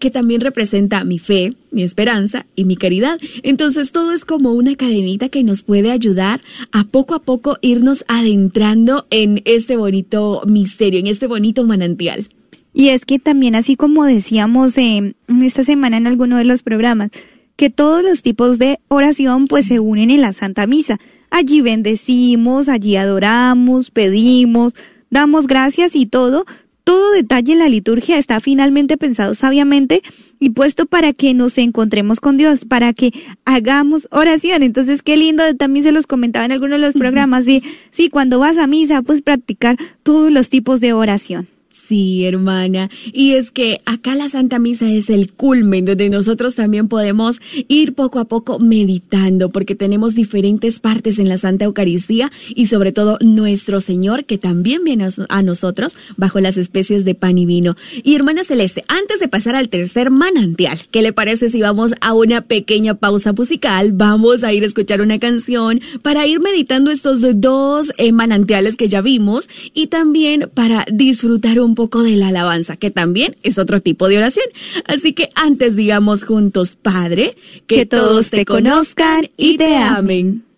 que también representa mi fe, mi esperanza y mi caridad. Entonces todo es como una cadenita que nos puede ayudar a poco irnos adentrando en este bonito misterio, en este bonito manantial. Y es que también, así como decíamos esta semana en alguno de los programas, que todos los tipos de oración pues se unen en la Santa Misa. Allí bendecimos, allí adoramos, pedimos, damos gracias y todo detalle en la liturgia está finalmente pensado sabiamente y puesto para que nos encontremos con Dios, para que hagamos oración. Entonces, qué lindo, también se los comentaba en algunos de los programas, sí, cuando vas a misa, pues practicar todos los tipos de oración. Sí, hermana, y es que acá la Santa Misa es el culmen donde nosotros también podemos ir poco a poco meditando, porque tenemos diferentes partes en la Santa Eucaristía y sobre todo nuestro Señor, que también viene a nosotros bajo las especies de pan y vino. Y hermana Celeste, antes de pasar al tercer manantial, ¿qué le parece si vamos a una pequeña pausa musical? Vamos a ir a escuchar una canción para ir meditando estos dos manantiales que ya vimos y también para disfrutar un poco de la alabanza, que también es otro tipo de oración. Así que antes digamos juntos, Padre, que todos te conozcan y te amen.